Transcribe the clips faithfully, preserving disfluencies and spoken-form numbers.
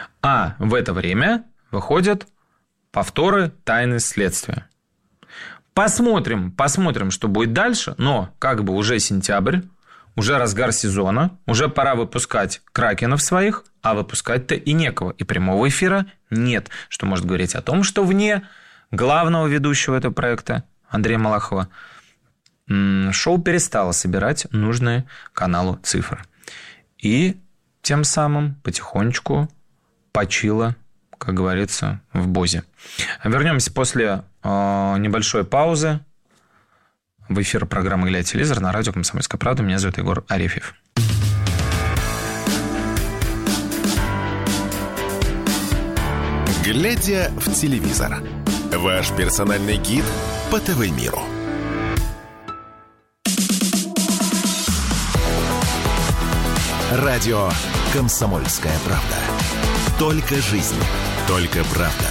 А в это время выходят повторы «Тайны следствия». Посмотрим, посмотрим, что будет дальше, но как бы уже сентябрь, уже разгар сезона, уже пора выпускать кракенов своих, а выпускать-то и некого, и прямого эфира нет, что может говорить о том, что вне главного ведущего этого проекта Андрея Малахова шоу перестало собирать нужные каналу цифры. И тем самым потихонечку почило, как говорится, в бозе. Вернемся после э, небольшой паузы в эфир программы «Глядя телевизор» на радио «Комсомольская правда». Меня зовут Егор Арефьев. «Глядя в телевизор» – ваш персональный гид по ТВ-миру. Радио «Комсомольская правда». Только жизнь, только правда.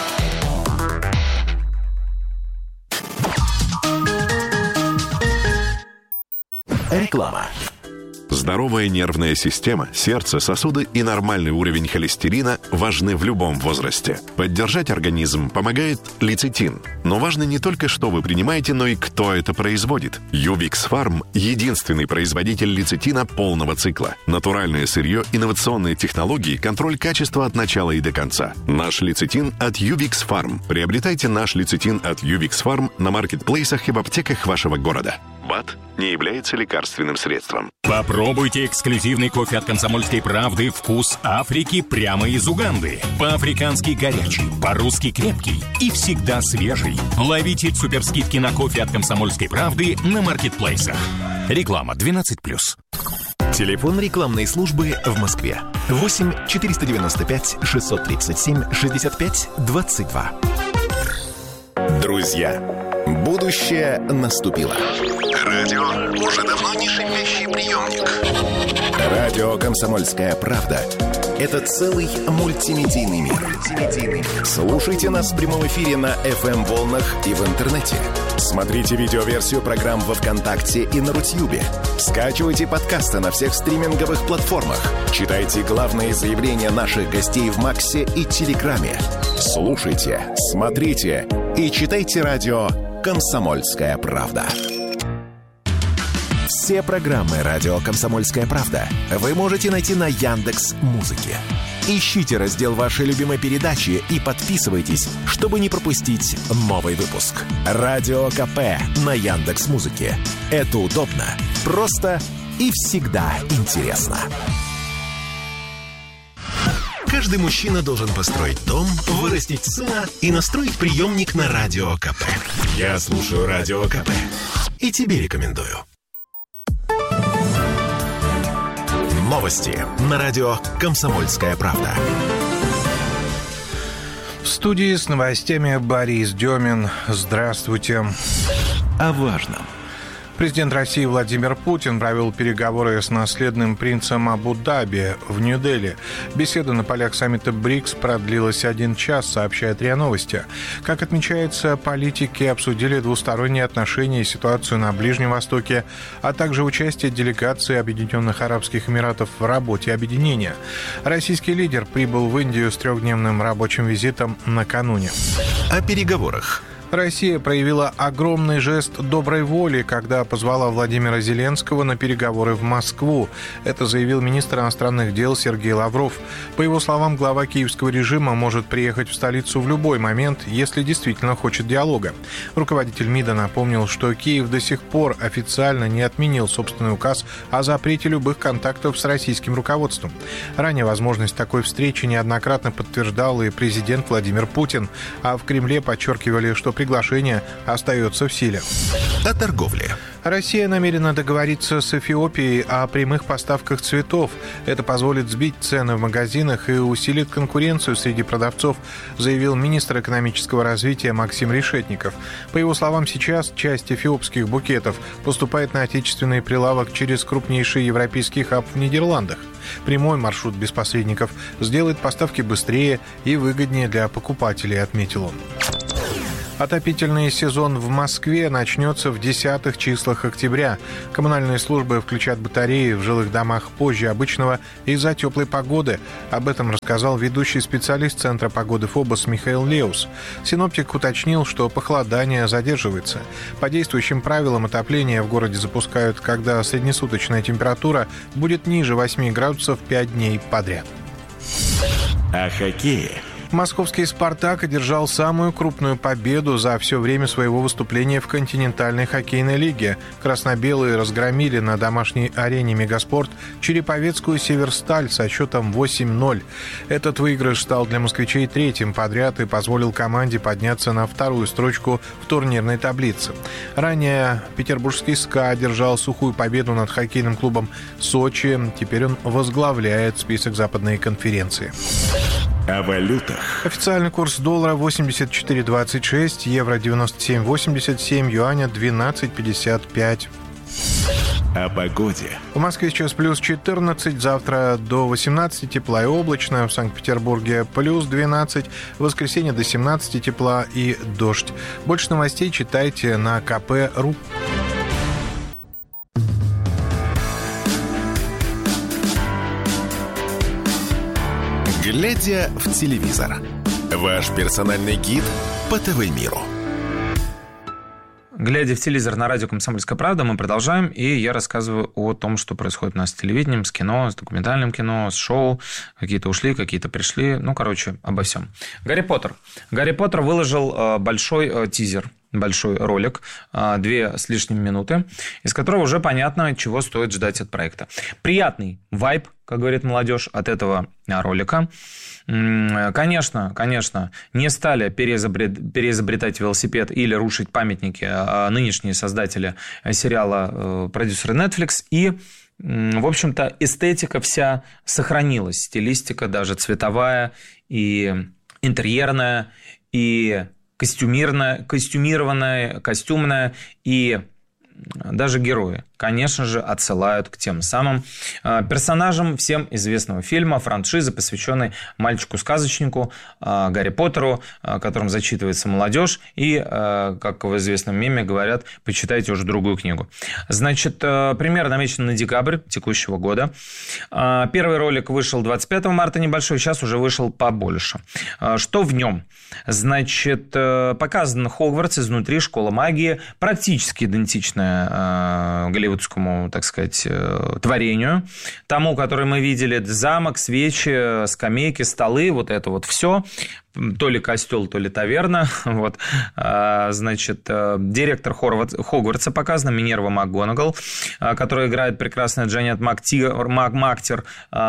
Реклама. Здоровая нервная система, сердце, сосуды и нормальный уровень холестерина важны в любом возрасте. Поддержать организм помогает лецитин. Но важно не только, что вы принимаете, но и кто это производит. Ювикс Фарм – единственный производитель лецитина полного цикла. Натуральное сырье, инновационные технологии, контроль качества от начала и до конца. Наш лецитин от Ювикс Фарм. Приобретайте наш лецитин от Ювикс Фарм на маркетплейсах и в аптеках вашего города. БАД не является лекарственным средством. Попробуйте эксклюзивный кофе от «Комсомольской правды» «Вкус Африки» прямо из Уганды. По-африкански горячий, по-русски крепкий и всегда свежий. Ловите суперскидки на кофе от «Комсомольской правды» на маркетплейсах. Реклама двенадцать плюс. Телефон рекламной службы в Москве. восемь четыреста девяносто пять шестьсот тридцать семь шестьдесят пять двадцать два. Друзья, будущее наступило. Радио уже давно не шипящий приемник. Радио «Комсомольская правда» — это целый мультимедийный мир. Слушайте нас в прямом эфире на эф эм-волнах и в интернете. Смотрите видеоверсию программ во ВКонтакте и на Рутьюбе. Скачивайте подкасты на всех стриминговых платформах. Читайте главные заявления наших гостей в Максе и Телеграме. Слушайте, смотрите и читайте радио «Комсомольская правда». Все программы радио «Комсомольская правда» вы можете найти на Яндекс.Музыке. Ищите раздел вашей любимой передачи и подписывайтесь, чтобы не пропустить новый выпуск. Радио КП на Яндекс.Музыке. Это удобно, просто и всегда интересно. Каждый мужчина должен построить дом, вырастить сына и настроить приемник на Радио КП. Я слушаю Радио КП и тебе рекомендую. Новости на радио «Комсомольская правда». В студии с новостями Борис Демин. Здравствуйте. О важном. Президент России Владимир Путин провел переговоры с наследным принцем Абу-Даби в Нью-Дели. Беседа на полях саммита БРИКС продлилась один час, сообщает РИА Новости. Как отмечается, политики обсудили двусторонние отношения и ситуацию на Ближнем Востоке, а также участие делегации Объединенных Арабских Эмиратов в работе объединения. Российский лидер прибыл в Индию с трехдневным рабочим визитом накануне. О переговорах. Россия проявила огромный жест доброй воли, когда позвала Владимира Зеленского на переговоры в Москву. Это заявил министр иностранных дел Сергей Лавров. По его словам, глава киевского режима может приехать в столицу в любой момент, если действительно хочет диалога. Руководитель МИДа напомнил, что Киев до сих пор официально не отменил собственный указ о запрете любых контактов с российским руководством. Ранее возможность такой встречи неоднократно подтверждал и президент Владимир Путин, а в Кремле подчеркивали, что приглашение остается в силе. О торговле. Россия намерена договориться с Эфиопией о прямых поставках цветов. Это позволит сбить цены в магазинах и усилит конкуренцию среди продавцов, заявил министр экономического развития Максим Решетников. По его словам, сейчас часть эфиопских букетов поступает на отечественный прилавок через крупнейший европейский хаб в Нидерландах. Прямой маршрут без посредников сделает поставки быстрее и выгоднее для покупателей, отметил он. Отопительный сезон в Москве начнется в десятых числах октября. Коммунальные службы включат батареи в жилых домах позже обычного из-за теплой погоды. Об этом рассказал ведущий специалист Центра погоды ФОБОС Михаил Леус. Синоптик уточнил, что похолодание задерживается. По действующим правилам отопление в городе запускают, когда среднесуточная температура будет ниже восьми градусов пять дней подряд. О хоккее. Московский «Спартак» одержал самую крупную победу за все время своего выступления в континентальной хоккейной лиге. Красно-белые разгромили на домашней арене «Мегаспорт» череповецкую «Северсталь» со счетом восемь ноль. Этот выигрыш стал для москвичей третьим подряд и позволил команде подняться на вторую строчку в турнирной таблице. Ранее петербургский «СКА» одержал сухую победу над хоккейным клубом «Сочи». Теперь он возглавляет список западной конференции. О валютах. Официальный курс доллара восемьдесят четыре двадцать шесть, евро девяносто семь восемьдесят семь, юаня двенадцать пятьдесят пять. О погоде. В Москве сейчас плюс четырнадцать, завтра до восемнадцати тепла и облачно, в Санкт-Петербурге плюс двенадцать, в воскресенье до семнадцати тепла и дождь. Больше новостей читайте на ка пэ точка ру. Глядя в телевизор. Ваш персональный гид по ТВ-миру. Глядя в телевизор на радио «Комсомольская правда», мы продолжаем, и я рассказываю о том, что происходит у нас с телевидением, с кино, с документальным кино, с шоу. Какие-то ушли, какие-то пришли. Ну, короче, обо всем. Гарри Поттер. Гарри Поттер выложил большой тизер, большой ролик, две с лишним минуты, из которого уже понятно, чего стоит ждать от проекта. Приятный вайб, как говорит молодежь, от этого ролика. Конечно, конечно, не стали переизобрет... переизобретать велосипед или рушить памятники нынешние создатели сериала продюсеры Netflix. И, в общем-то, эстетика вся сохранилась. Стилистика даже цветовая и интерьерная, и костюмированная, костюмированная, костюмная, и даже герои, конечно же, отсылают к тем самым персонажам всем известного фильма, франшизы, посвященной мальчику-сказочнику Гарри Поттеру, которым зачитывается молодежь, и, как в известном меме говорят, почитайте уже другую книгу. Значит, премьера намечена на декабрь текущего года. Первый ролик вышел двадцать пятого марта небольшой, сейчас уже вышел побольше. Что в нем? Значит, показан Хогвартс изнутри, школа магии, практически идентичная голливудскому, так сказать, творению, тому, который мы видели: замок, свечи, скамейки, столы, вот это вот все. То ли костел, то ли таверна. Вот. Значит, директор Хогвартса показана, Минерва МакГонагал, которая играет прекрасная Джанет Мактир.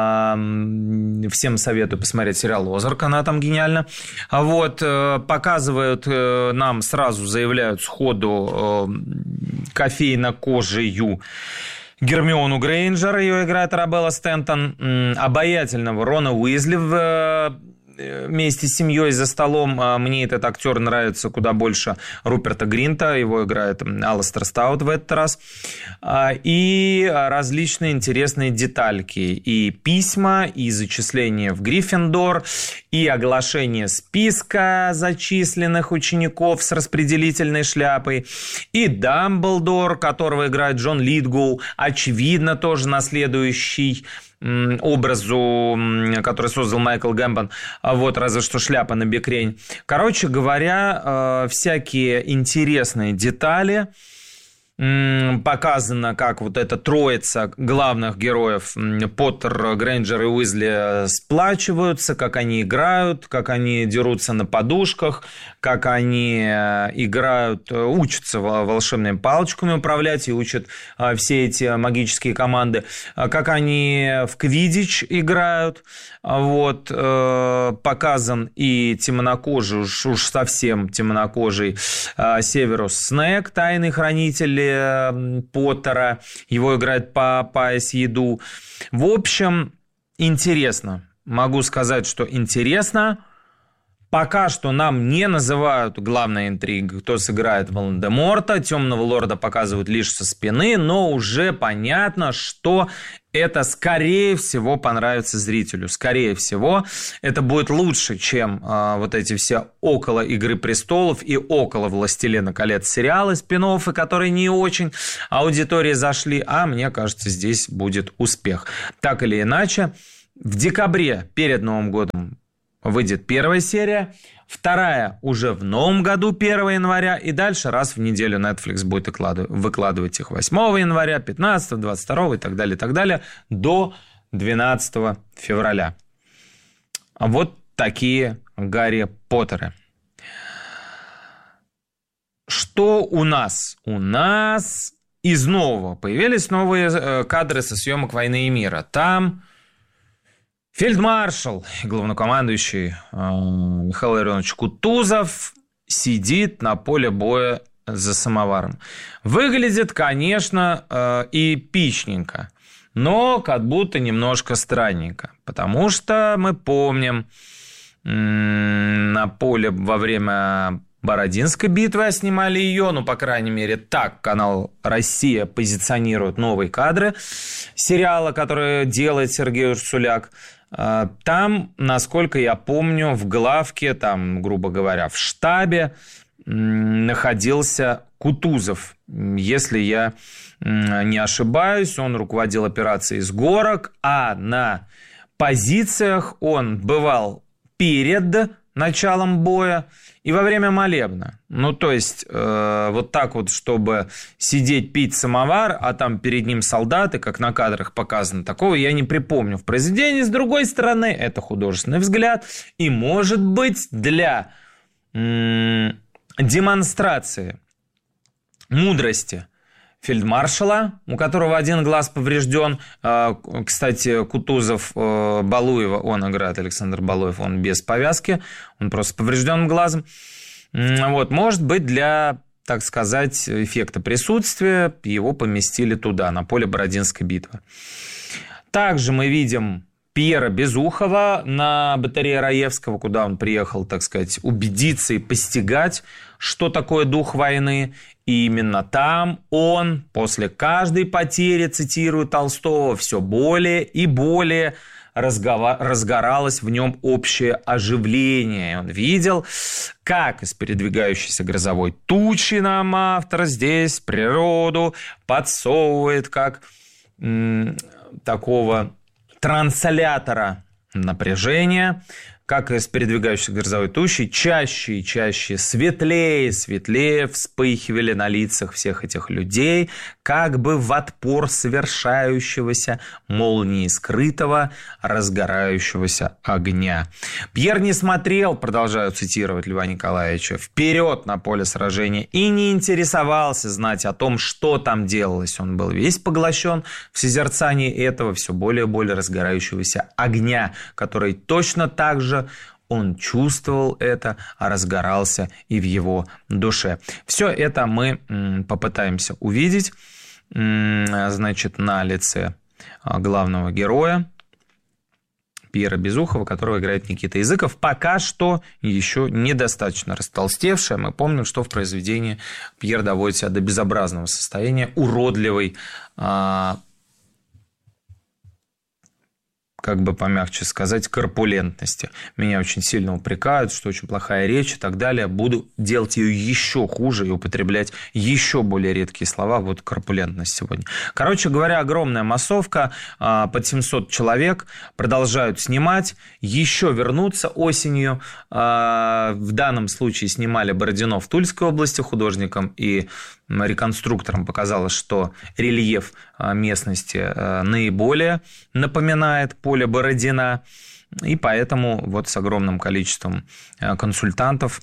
Всем советую посмотреть сериал «Озарк», она там гениальна. Вот. Показывают нам, сразу заявляют сходу кофейно-кожею Гермиону Грейнджер, ее играет Арабелла Стентон, обаятельного Рона Уизли в вместе с семьей за столом. Мне этот актер нравится куда больше Руперта Гринта, его играет Алластер Стаут в этот раз. И различные интересные детальки, и письма, и зачисление в Гриффиндор, и оглашение списка зачисленных учеников с распределительной шляпой, и Дамблдор, которого играет Джон Литгоу, очевидно тоже наследующий образу, который создал Майкл Гэмбон, вот, разве что шляпа на бекрень. Короче говоря, всякие интересные детали. Показано, как вот эта троица главных героев Поттер, Грейнджер и Уизли сплачиваются, как они играют, как они дерутся на подушках, как они играют, учатся волшебными палочками управлять и учат все эти магические команды, как они в квиддич играют. Вот, показан и темнокожий, уж, уж совсем темнокожий Северус Снэк, тайный хранитель Поттера. Его играет по пояс еду. В общем, интересно. Могу сказать, что интересно. Пока что нам не называют главной интригой, кто сыграет Волан-де-Морта. Темного лорда показывают лишь со спины, но уже понятно, что это, скорее всего, понравится зрителю. Скорее всего, это будет лучше, чем э, вот эти все около «Игры престолов» и около «Властелина колец» сериалы, спин-оффы, которые не очень аудитории зашли. А мне кажется, здесь будет успех. Так или иначе, в декабре перед Новым годом выйдет первая серия, вторая уже в новом году, первого января, и дальше раз в неделю Netflix будет выкладывать их восьмого января, пятнадцатого, двадцать второго и так далее, и так далее, до двенадцатого февраля. Вот такие Гарри Поттеры. Что у нас? У нас из нового появились новые кадры со съемок «Войны и мира». Там фельдмаршал, главнокомандующий Михаил Леонидович Кутузов сидит на поле боя за самоваром. Выглядит, конечно, эпичненько, но как будто немножко странненько. Потому что мы помним, на поле во время Бородинской битвы снимали ее, ну, по крайней мере, так канал «Россия» позиционирует новые кадры сериала, который делает Сергей Урсуляк. Там, насколько я помню, в главке, там, грубо говоря, в штабе находился Кутузов. Если я не ошибаюсь, он руководил операцией «С горок», а на позициях он бывал перед началом боя и во время молебна. Ну, то есть, э, вот так вот, чтобы сидеть, пить самовар, а там перед ним солдаты, как на кадрах показано, такого я не припомню в произведении. С другой стороны, это художественный взгляд, и, может быть, для м- демонстрации мудрости фельдмаршала, у которого один глаз поврежден. Кстати, Кутузов Балуева, он играет, Александр Балуев, он без повязки, он просто поврежденным глазом. Вот, может быть, для, так сказать, эффекта присутствия его поместили туда, на поле Бородинской битвы. Также мы видим Пьера Безухова на батарее Раевского, куда он приехал, так сказать, убедиться и постигать, что такое дух войны. И именно там он после каждой потери, цитирую Толстого, все более и более разгова- разгоралось в нем общее оживление. Он видел, как из передвигающейся грозовой тучи нам автор здесь природу подсовывает, как м- такого транслятора напряжения, как из передвигающейся грозовой тучи, чаще и чаще светлее и светлее вспыхивали на лицах всех этих людей, как бы в отпор совершающегося молнии скрытого разгорающегося огня. Пьер не смотрел, продолжаю цитировать Льва Николаевича, вперед на поле сражения и не интересовался знать о том, что там делалось. Он был весь поглощен в созерцании этого все более и более разгорающегося огня, который точно так же он чувствовал это, а разгорался и в его душе. Все это мы попытаемся увидеть, значит, на лице главного героя Пьера Безухова, которого играет Никита Языков, пока что еще недостаточно растолстевший. Мы помним, что в произведении Пьер доводит себя до безобразного состояния, уродливой, как бы помягче сказать, корпулентности. Меня очень сильно упрекают, что очень плохая речь и так далее. Буду делать ее еще хуже и употреблять еще более редкие слова. Вот корпулентность сегодня. Короче говоря, огромная массовка, под семьсот человек, продолжают снимать, еще вернутся осенью. В данном случае снимали Бородино в Тульской области художником и реконструкторам показалось, что рельеф местности наиболее напоминает поле Бородина, и поэтому вот с огромным количеством консультантов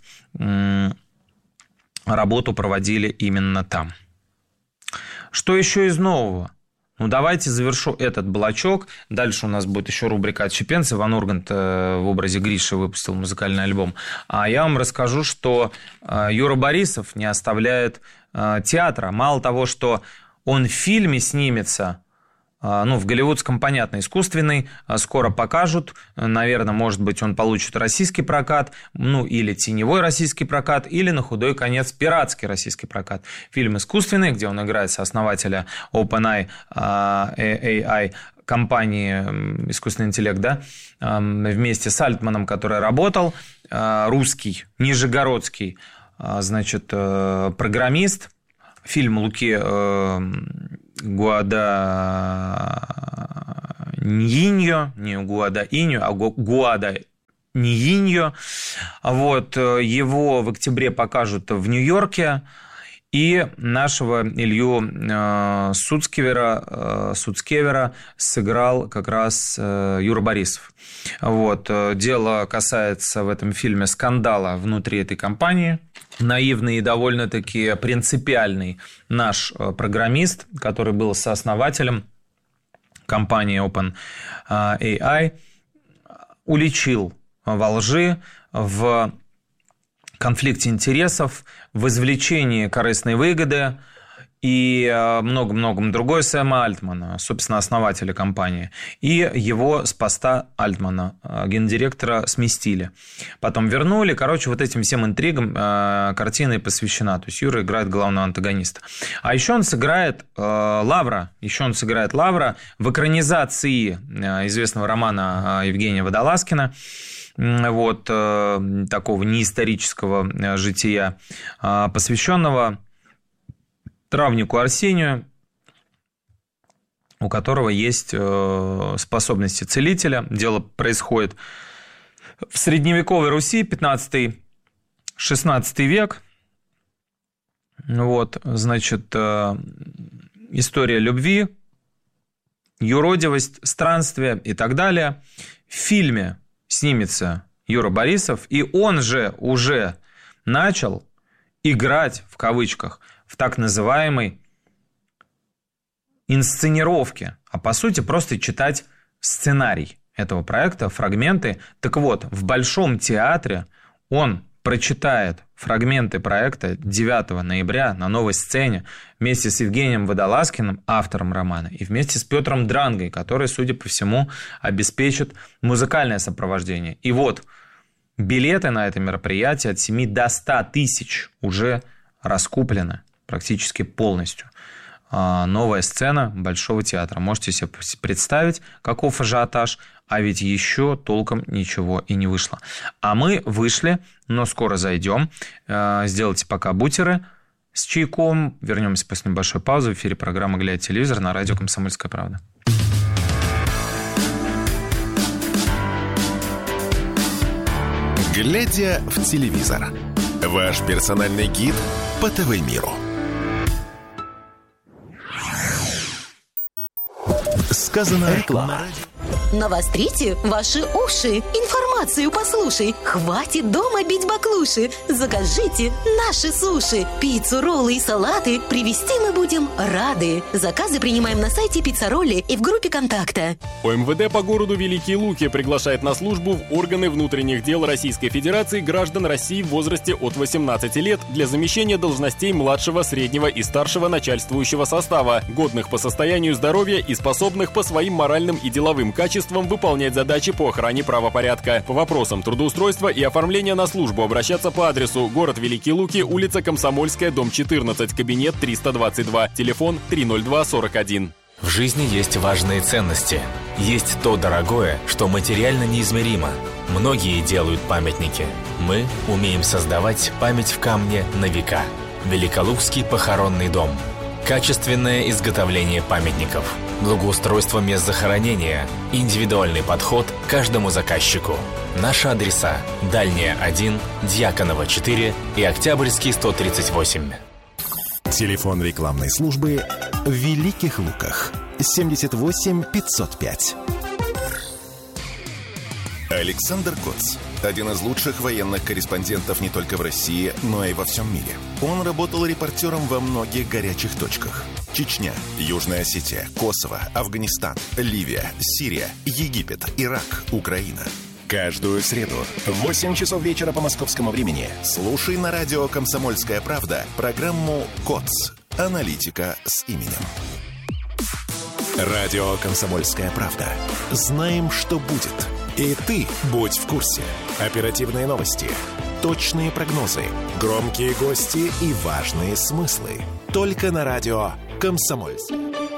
работу проводили именно там. Что еще из нового? Ну, давайте завершу этот блочок. Дальше у нас будет еще рубрика «Отщепенцы». Иван Ургант в образе Гриши выпустил музыкальный альбом. А я вам расскажу, что Юра Борисов не оставляет театра. Мало того, что он в фильме снимется ну, в голливудском, понятно, искусственный, скоро покажут, наверное, может быть, он получит российский прокат, ну, или теневой российский прокат, или, на худой конец, пиратский российский прокат. Фильм искусственный, где он играет сооснователя OpenAI, эй ай, компании искусственный интеллект, да, вместе с Альтманом, который работал, русский, нижегородский, значит, программист. Фильм Луки Гуадаиньо, не Гуадаиньо, а Гуадаиньо. Вот, его в октябре покажут в Нью-Йорке. И нашего Илью Суцкевера, Суцкевера сыграл как раз Юра Борисов. Вот. Дело касается в этом фильме скандала внутри этой компании. Наивный и довольно-таки принципиальный наш программист, который был сооснователем компании OpenAI, уличил во лжи, в конфликте интересов, в извлечении корыстной выгоды и много-многом другое Сэма Альтмана, собственно, основателя компании. И его с поста Альтмана, гендиректора, сместили. Потом вернули. Короче, вот этим всем интригам картина и посвящена. То есть Юра играет главного антагониста. А еще он сыграет Лавра. Еще он сыграет Лавра в экранизации известного романа Евгения Водолазкина. Вот такого неисторического жития, посвященного травнику Арсению, у которого есть способности целителя. Дело происходит в средневековой Руси, пятнадцатый-шестнадцатый век. Вот, значит, история любви, юродивость, странствие и так далее. В фильме снимется Юра Борисов, и он же уже начал играть, в кавычках, в так называемой инсценировке, а по сути просто читать сценарий этого проекта, фрагменты. Так вот, в Большом театре он прочитает фрагменты проекта девятого ноября на новой сцене вместе с Евгением Водолазкиным, автором романа, и вместе с Петром Дрангой, который, судя по всему, обеспечит музыкальное сопровождение. И вот билеты на это мероприятие от семи до ста тысяч уже раскуплены практически полностью. Новая сцена Большого театра. Можете себе представить, каков ажиотаж, а ведь еще толком ничего и не вышло. А мы вышли, но скоро зайдем. Сделайте пока бутеры с чайком. Вернемся после небольшой паузы. В эфире программа «Глядя телевизор» на радио «Комсомольская правда». «Глядя в телевизор» – ваш персональный гид по ТВ-миру. Сказано реклама. Навострите ваши уши. Информацию послушай. Хватит дома бить баклуши. Закажите наши суши. Пиццу, роллы и салаты привезти мы будем рады. Заказы принимаем на сайте Пиццаролли и в группе контакта. ОМВД по городу Великие Луки приглашает на службу в органы внутренних дел Российской Федерации граждан России в возрасте от восемнадцати лет для замещения должностей младшего, среднего и старшего начальствующего состава, годных по состоянию здоровья и способных по своим моральным и деловым качествам выполнять задачи по охране правопорядка. По вопросам трудоустройства и оформления на службу обращаться по адресу город Великие Луки, улица Комсомольская, дом четырнадцать, кабинет триста двадцать два, телефон три ноль два сорок один. В жизни есть важные ценности. Есть то дорогое, что материально неизмеримо. Многие делают памятники. Мы умеем создавать память в камне на века. Великолукский похоронный дом. Качественное изготовление памятников, благоустройство мест захоронения, индивидуальный подход к каждому заказчику. Наши адреса: Дальняя один, Дьяконова четыре и Октябрьский сто тридцать восемь. Телефон рекламной службы в Великих Луках семьдесят восемь пятьсот пять. Александр Коц – один из лучших военных корреспондентов не только в России, но и во всем мире. Он работал репортером во многих горячих точках. Чечня, Южная Осетия, Косово, Афганистан, Ливия, Сирия, Египет, Ирак, Украина. Каждую среду в восемь часов вечера по московскому времени слушай на радио «Комсомольская правда» программу «КОЦ. Аналитика с именем». Радио «Комсомольская правда». Знаем, что будет. И ты будь в курсе. Оперативные новости, точные прогнозы, громкие гости и важные смыслы. Только на радио «Комсомольск».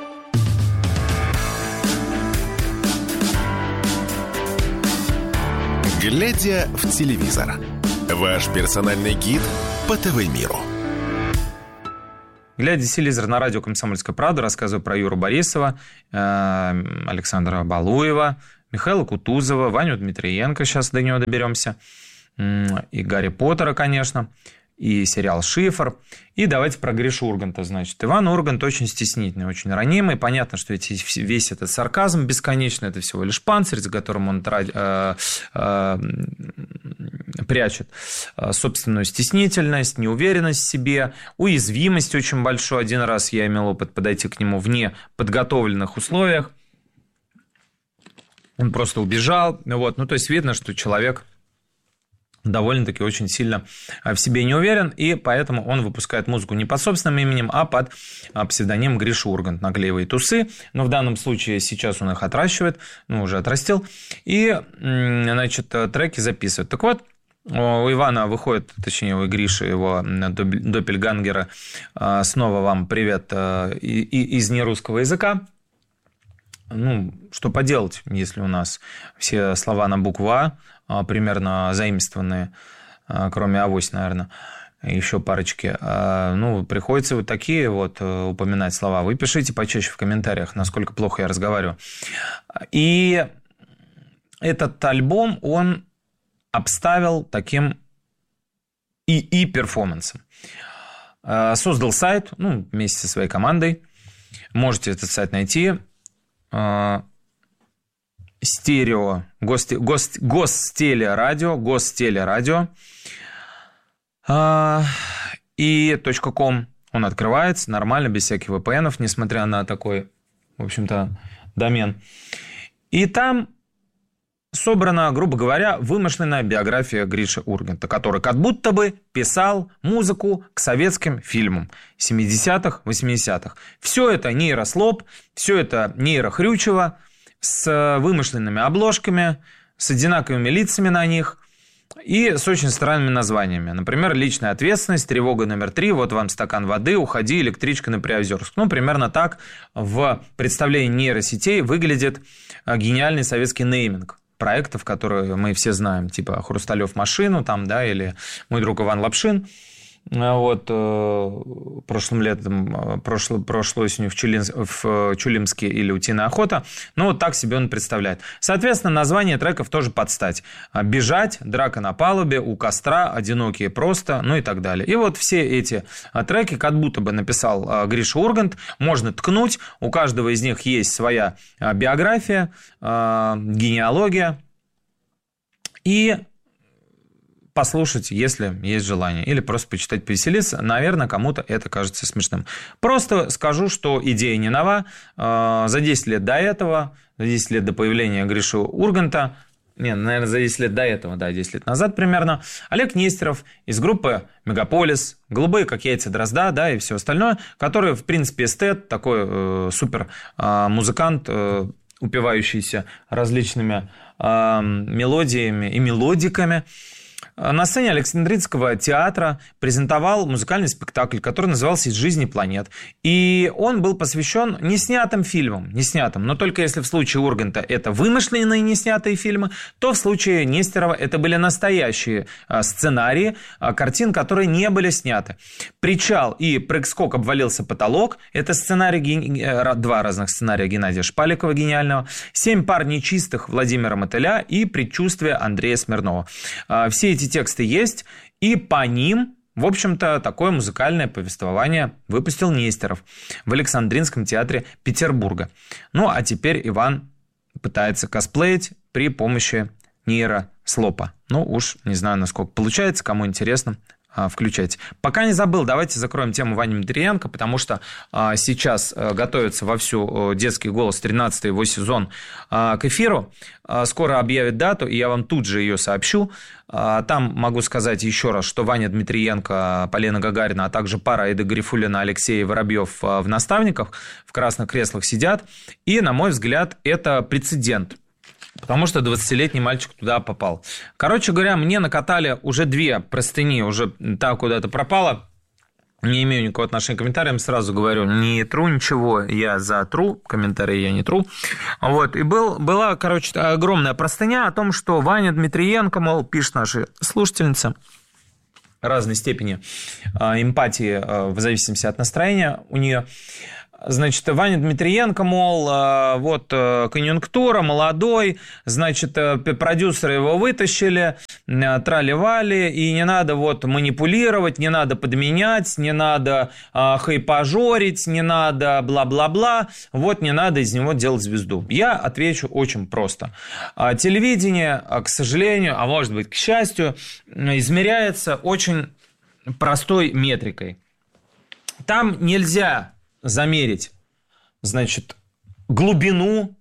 Глядя в телевизор. Ваш персональный гид по ТВ-миру. Глядя в телевизор на радио «Комсомольская правда», рассказываю про Юру Борисова, Александра Балуева, Михаила Кутузова, Ваню Дмитриенко, сейчас до него доберемся, и Гарри Поттера, конечно, и сериал «Шифр». И давайте про Гришу Урганта, значит. Иван Ургант очень стеснительный, очень ранимый. Понятно, что эти, весь этот сарказм бесконечный, это всего лишь панцирь, за которым он э, э, прячет собственную стеснительность, неуверенность в себе, уязвимость очень большую. Один раз я имел опыт подойти к нему в неподготовленных условиях. Он просто убежал. Вот. Ну, то есть видно, что человек довольно-таки очень сильно в себе не уверен, и поэтому он выпускает музыку не под собственным именем, а под псевдонимом Гриша Ургант. Наклеивает усы, но в данном случае сейчас он их отращивает, ну, уже отрастил, и, значит, треки записывает. Так вот, у Ивана выходит, точнее, у Гриши, его доппельгангера, снова вам привет из нерусского языка. Ну, что поделать, если у нас все слова на букву А примерно заимствованные, кроме авось, наверное, еще парочки. Ну, приходится вот такие вот упоминать слова. Вы пишите почаще в комментариях, насколько плохо я разговариваю. И этот альбом он обставил таким и и перформансом. Создал сайт, ну, вместе со своей командой. Можете этот сайт найти. Стерео, гос, гос, гостелерадио, гостелерадио и .com. Он открывается нормально, без всяких ви пи эн-ов, несмотря на такой, в общем-то, домен. И там собрана, грубо говоря, вымышленная биография Гриши Урганта, который как будто бы писал музыку к советским фильмам семидесятых, восьмидесятых. Все это нейрослоп, все это нейрохрючево, с вымышленными обложками, с одинаковыми лицами на них и с очень странными названиями. Например, «Личная ответственность», «Тревога номер три», «Вот вам стакан воды», «Уходи, электричка на Приозерск». Ну, примерно так в представлении нейросетей выглядит гениальный советский нейминг проектов, которые мы все знаем, типа «Хрусталев машину», там, да, или «Мой друг Иван Лапшин». Вот, прошлым летом, прошлой, прошлой осенью в, Чулин, в Чулимске или «Утиная охота». Ну, вот так себе он представляет. Соответственно, название треков тоже под стать. «Бежать», «Драка на палубе», «У костра», «Одинокие просто», ну и так далее. И вот все эти треки как будто бы написал Гриша Ургант. Можно ткнуть, у каждого из них есть своя биография, генеалогия. И послушать, если есть желание, или просто почитать, повеселиться. Наверное, кому-то это кажется смешным. Просто скажу, что идея не нова. За десять лет до этого, за десять лет до появления Гриши Урганта, не, наверное, за десять лет до этого, да, десять лет назад примерно, Олег Нестеров из группы «Мегаполис», «Голубые, как яйца Дрозда», да, и все остальное, который, в принципе, эстет, такой э, супер э, музыкант, э, упивающийся различными э, мелодиями и мелодиками, на сцене Александринского театра презентовал музыкальный спектакль, который назывался «Из жизни планет». И он был посвящен неснятым фильмам, неснятым. Но только если в случае Урганта это вымышленные неснятые фильмы, то в случае Нестерова это были настоящие сценарии картин, которые не были сняты. «Причал» и «Прыг-скок, обвалился потолок» – это сценарий, два разных сценария Геннадия Шпаликова гениального, «Семь пар нечистых» Владимира Мотыля и «Предчувствие» Андрея Смирнова. Все эти тексты есть, и по ним, в общем-то, такое музыкальное повествование выпустил Нестеров в Александринском театре Петербурга. Ну, а теперь Иван пытается косплеить при помощи нейрослопа. Ну, уж не знаю, насколько получается, кому интересно, включайте. Пока не забыл, давайте закроем тему Вани Дмитриенко, потому что сейчас готовится вовсю «Детский голос», тринадцатый его сезон, к эфиру. Скоро объявят дату, и я вам тут же ее сообщу. Там могу сказать еще раз, что Ваня Дмитриенко, Полина Гагарина, а также пара Эда Гарифуллина, Алексей Воробьев в наставниках, в красных креслах сидят. И, на мой взгляд, это прецедент. Потому что двадцатилетний мальчик туда попал. Короче говоря, мне накатали уже две простыни, уже та куда-то пропала. Не имею никакого отношения к комментариям, сразу говорю, не тру ничего, я за тру, комментарии я не тру. Вот, и был, была, короче, огромная простыня о том, что Ваня Дмитриенко, мол, пишет наши слушательницы, разной степени эмпатии в зависимости от настроения у нее. Значит, Ваня Дмитриенко, мол, вот конъюнктура, молодой, значит, продюсеры его вытащили, трали-вали, и не надо вот манипулировать, не надо подменять, не надо хайпажорить, не надо бла-бла-бла, вот не надо из него делать звезду. Я отвечу очень просто. Телевидение, к сожалению, а может быть, к счастью, измеряется очень простой метрикой. Там нельзя замерить, значит, глубину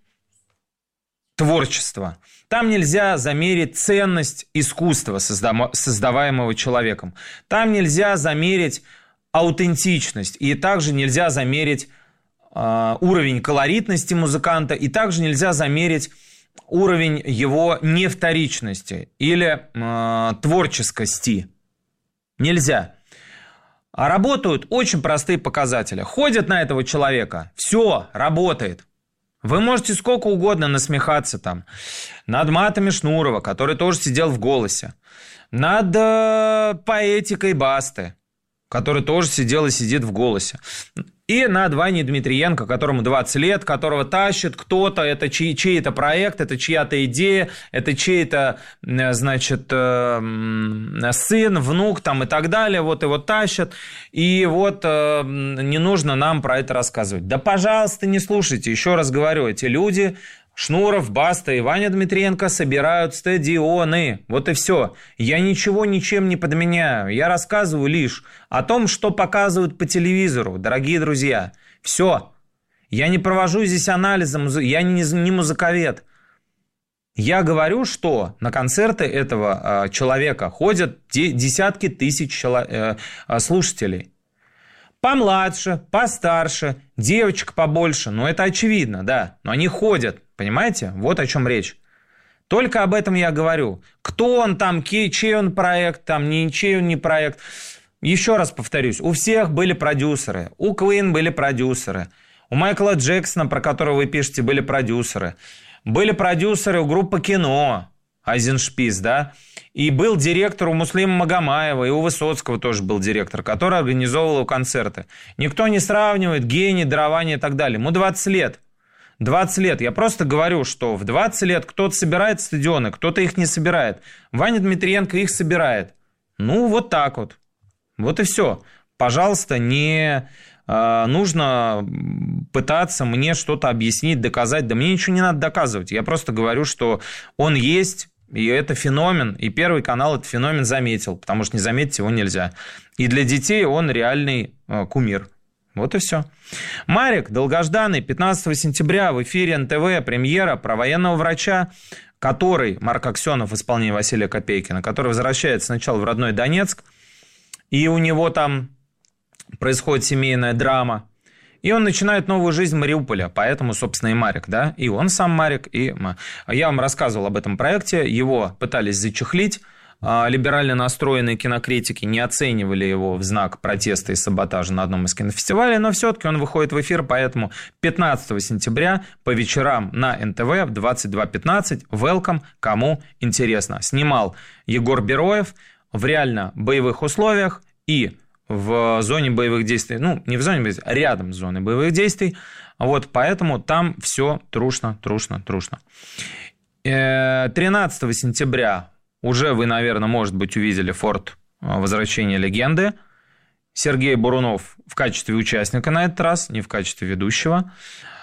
творчества. Там нельзя замерить ценность искусства, создаваемого человеком. Там нельзя замерить аутентичность. И также нельзя замерить э, уровень колоритности музыканта. И также нельзя замерить уровень его невторичности или э, творческости. Нельзя. А работают очень простые показатели. Ходят на этого человека, все, работает. Вы можете сколько угодно насмехаться там над матами Шнурова, который тоже сидел в «Голосе», над э, поэтикой Басты, который тоже сидел и сидит в «Голосе», и над Ваней Дмитриенко, которому двадцать лет, которого тащит кто-то, это чей- чей-то проект, это чья-то идея, это чей-то, значит, сын, внук там и так далее, вот его тащат, и вот не нужно нам про это рассказывать. Да, пожалуйста, не слушайте, еще раз говорю, эти люди... Шнуров, Баста и Ваня Дмитриенко собирают стадионы. Вот и все. Я ничего ничем не подменяю. Я рассказываю лишь о том, что показывают по телевизору, дорогие друзья. Все. Я не провожу здесь анализа, я не, не музыковед. Я говорю, что на концерты этого э, человека ходят де- десятки тысяч чело- э, э, слушателей. Помладше, постарше, девочек побольше. Ну, это очевидно, да. Но они ходят. Понимаете? Вот о чем речь. Только об этом я говорю. Кто он там, чей он проект, там, не чей он не проект. Еще раз повторюсь. У всех были продюсеры. У Queen были продюсеры. У Майкла Джексона, про которого вы пишете, были продюсеры. Были продюсеры у группы «Кино». Айзеншпис, да? И был директор у Муслима Магомаева, и у Высоцкого тоже был директор, который организовывал его концерты. Никто не сравнивает гений, дарование и так далее. Ему двадцать лет. двадцать лет. Я просто говорю, что в двадцать лет кто-то собирает стадионы, кто-то их не собирает. Ваня Дмитриенко их собирает. Ну, вот так вот. Вот и все. Пожалуйста, не э, нужно пытаться мне что-то объяснить, доказать. Да мне ничего не надо доказывать. Я просто говорю, что он есть, и это феномен. И Первый канал этот феномен заметил, потому что не заметить его нельзя. И для детей он реальный э, кумир. Вот и все. Марик, долгожданный, пятнадцатого сентября в эфире эн тэ вэ премьера про военного врача, который, Марк Аксенов в исполнении Василия Копейкина, который возвращается сначала в родной Донецк, и у него там происходит семейная драма, и он начинает новую жизнь в Мариуполе, поэтому, собственно, и Марик, да, и он сам Марик, и я вам рассказывал об этом проекте, его пытались зачехлить, либерально настроенные кинокритики не оценивали его в знак протеста и саботажа на одном из кинофестивалей, но все-таки он выходит в эфир, поэтому пятнадцатого сентября по вечерам на эн тэ вэ в двадцать два пятнадцать. Welcome, кому интересно. Снимал Егор Бероев в реально боевых условиях и в зоне боевых действий, ну, не в зоне боевых действий, а рядом с зоной боевых действий. Вот, поэтому там все трушно, трушно, трушно. тринадцатого сентября уже вы, наверное, может быть, увидели «Форд. Возвращение легенды». Сергей Бурунов в качестве участника на этот раз, не в качестве ведущего.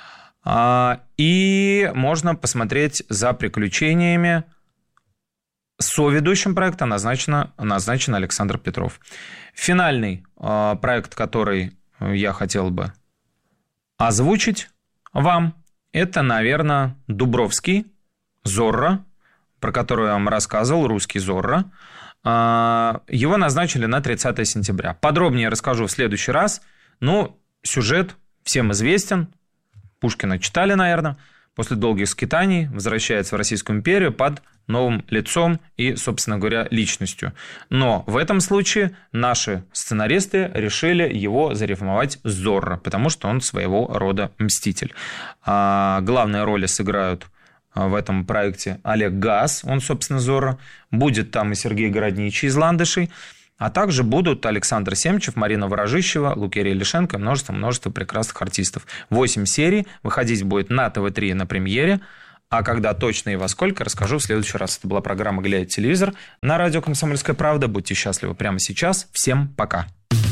И можно посмотреть за приключениями соведущим проекта назначен, назначен Александр Петров. Финальный э, проект, который я хотел бы озвучить вам, это, наверное, Дубровский, Зорро, про который я вам рассказывал, русский Зорро. Э, его назначили на тридцатое сентября. Подробнее расскажу в следующий раз. Ну, сюжет всем известен. Пушкина читали, наверное. После долгих скитаний возвращается в Российскую империю под новым лицом и, собственно говоря, личностью. Но в этом случае наши сценаристы решили его зарифмовать с Зорро, потому что он своего рода мститель. А главные роли сыграют в этом проекте Олег Гаас, он, собственно, Зорро. Будет там и Сергей Городничий из «Ландышей». А также будут Александр Семчев, Марина Ворожищева, Лукерия Лишенко и множество-множество прекрасных артистов. Восемь серий. Выходить будет на тэ вэ три на премьере. А когда точно и во сколько, расскажу в следующий раз. Это была программа «Глядя телевизор» на радио «Комсомольская правда». Будьте счастливы прямо сейчас. Всем пока.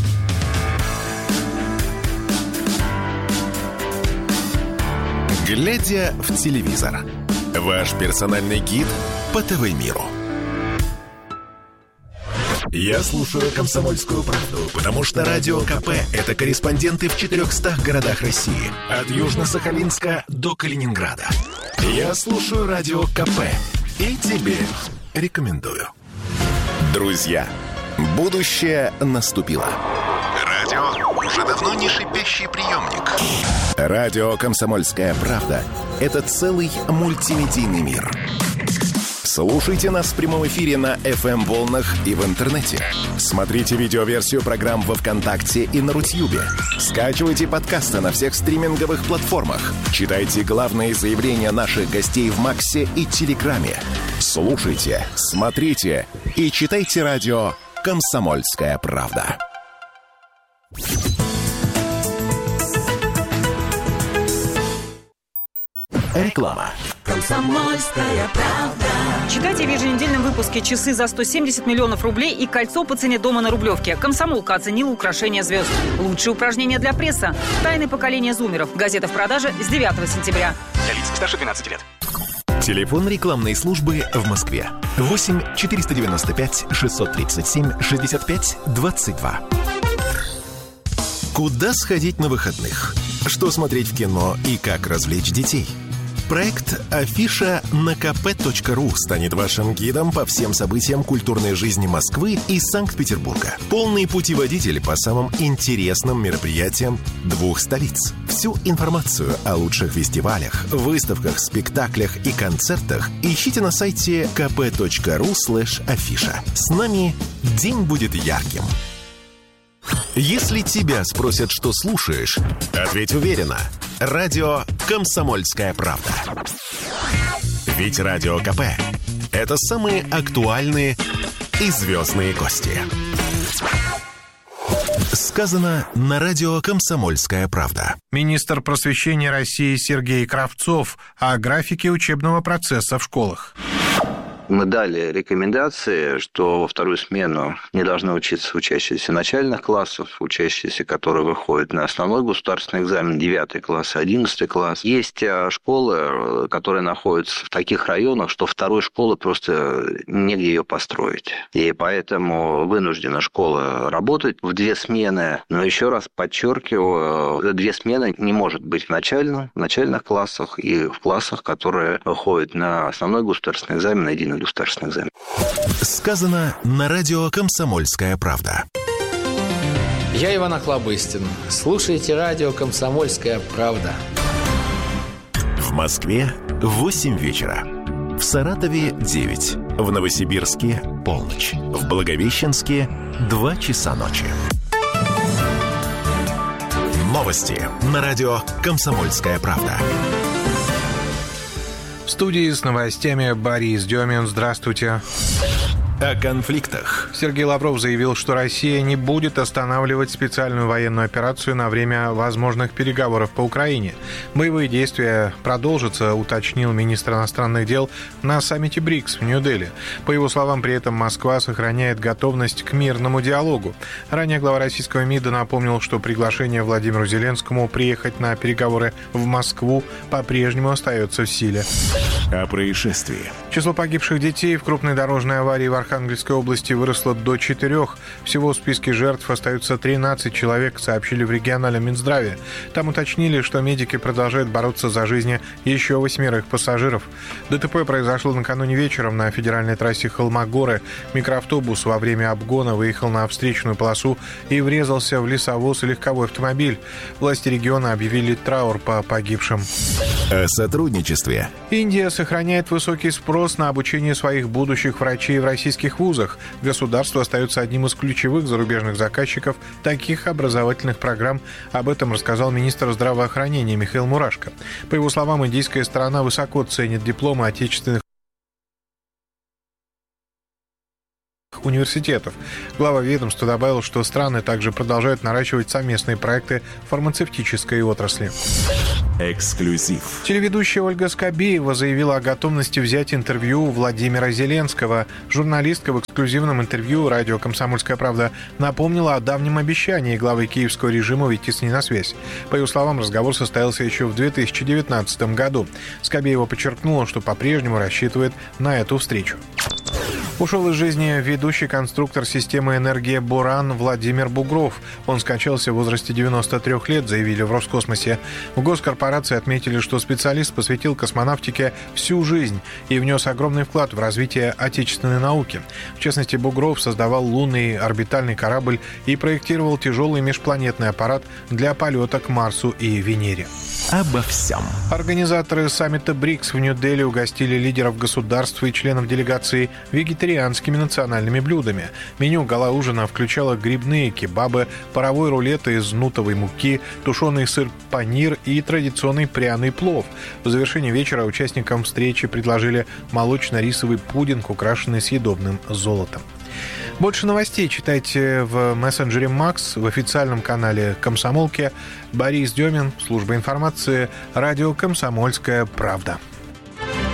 «Глядя в телевизор» – ваш персональный гид по тэ вэ-миру. Я слушаю «Комсомольскую правду», потому что Радио КП – это корреспонденты в четырехстах городах России. От Южно-Сахалинска до Калининграда. Я слушаю Радио КП и тебе рекомендую. Друзья, будущее наступило. Радио уже давно не шипящий приемник. Радио «Комсомольская правда» – это целый мультимедийный мир. Слушайте нас в прямом эфире на эф эм-волнах и в интернете. Смотрите видеоверсию программ во ВКонтакте и на Рутьюбе. Скачивайте подкасты на всех стриминговых платформах. Читайте главные заявления наших гостей в Максе и Телеграме. Слушайте, смотрите и читайте радио «Комсомольская правда». Реклама. «Комсомольская правда». Читайте в еженедельном выпуске «Часы за сто семьдесят миллионов рублей» и «Кольцо по цене дома на Рублевке». «Комсомолка» оценила украшение звезд. Лучшие упражнения для пресса. Тайны поколения зумеров. Газета в продаже с девятого сентября. Для лиц старше двенадцати лет. Телефон рекламной службы в Москве. восемь четыреста девяносто пять шестьсот тридцать семь шестьдесят пять двадцать два. Куда сходить на выходных? Что смотреть в кино и как развлечь детей? Проект «Афиша» на ка пэ точка ру станет вашим гидом по всем событиям культурной жизни Москвы и Санкт-Петербурга. Полный путеводитель по самым интересным мероприятиям двух столиц. Всю информацию о лучших фестивалях, выставках, спектаклях и концертах ищите на сайте ка пэ точка ру слэш афиша. С нами день будет ярким. Если тебя спросят, что слушаешь, ответь уверенно. Радио «Комсомольская правда». Ведь Радио КП – это самые актуальные и звездные гости. Сказано на радио «Комсомольская правда». Министр просвещения России Сергей Кравцов о графике учебного процесса в школах. Мы дали рекомендации, что во вторую смену не должны учиться учащиеся начальных классов, учащиеся, которые выходят на основной государственный экзамен, девятый класс, одиннадцатый класс. Есть школы, которые находятся в таких районах, что второй школы просто негде ее построить. И поэтому вынуждена школа работать в две смены. Но еще раз подчеркиваю, две смены не может быть в начальных, в начальных классах и в классах, которые выходят на основной государственный экзамен, единый государственный экзамен. Сказано на радио «Комсомольская правда». Я Иван Охлобыстин. Слушайте радио «Комсомольская правда». В Москве восемь вечера. В Саратове девять. В Новосибирске полночь. В Благовещенске два часа ночи. Новости на радио «Комсомольская правда». В студии с новостями Борис Демин. Здравствуйте. О конфликтах. Сергей Лавров заявил, что Россия не будет останавливать специальную военную операцию на время возможных переговоров по Украине. Боевые действия продолжатся, уточнил министр иностранных дел на саммите БРИКС в Нью-Дели. По его словам, при этом Москва сохраняет готовность к мирному диалогу. Ранее глава российского МИДа напомнил, что приглашение Владимиру Зеленскому приехать на переговоры в Москву по-прежнему остается в силе. О происшествии. Число погибших детей в крупной дорожной аварии в Архангельской области выросло до четырех. Всего в списке жертв остаются тринадцать человек, сообщили в региональном Минздраве. Там уточнили, что медики продолжают бороться за жизни еще восьмерых пассажиров. ДТП произошло накануне вечером на федеральной трассе Холмогоры. Микроавтобус во время обгона выехал на встречную полосу и врезался в лесовоз и легковой автомобиль. Власти региона объявили траур по погибшим. О сотрудничестве. Индия сохраняет высокий спрос на обучение своих будущих врачей в российских вузах. Государство остается одним из ключевых зарубежных заказчиков таких образовательных программ. Об этом рассказал министр здравоохранения Михаил Мурашко. По его словам, индийская сторона высоко ценит дипломы отечественных университетов. Глава ведомства добавил, что страны также продолжают наращивать совместные проекты в фармацевтической отрасли. Эксклюзив. Телеведущая Ольга Скобеева заявила о готовности взять интервью у Владимира Зеленского. Журналистка в эксклюзивном интервью радио «Комсомольская правда» напомнила о давнем обещании главы киевского режима выйти с ней на связь. По ее словам, разговор состоялся еще в две тысячи девятнадцатом году. Скобеева подчеркнула, что по-прежнему рассчитывает на эту встречу. Ушел из жизни ведущий конструктор системы «Энергия Буран» Владимир Бугров. Он скончался в возрасте девяноста трёх лет, заявили в Роскосмосе. В госкорпорации отметили, что специалист посвятил космонавтике всю жизнь и внес огромный вклад в развитие отечественной науки. В частности, Бугров создавал лунный орбитальный корабль и проектировал тяжелый межпланетный аппарат для полета к Марсу и Венере. Обо всем. Организаторы саммита БРИКС в Нью-Дели угостили лидеров государств и членов делегации вегетарианскими национальными блюдами. Меню гала-ужина включало грибные кебабы, паровой рулет из нутовой муки, тушеный сыр панир и традиционный пряный плов. В завершении вечера участникам встречи предложили молочно-рисовый пудинг, украшенный съедобным золотом. Больше новостей читайте в мессенджере Макс, в официальном канале «Комсомолки». Борис Демин, служба информации, радио «Комсомольская правда».